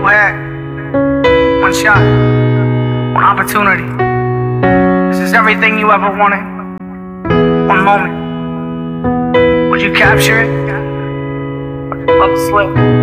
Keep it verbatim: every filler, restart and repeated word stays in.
you had one shot, one opportunity. This is everything you ever wanted. One moment. Would you capture it? Or just let it slip?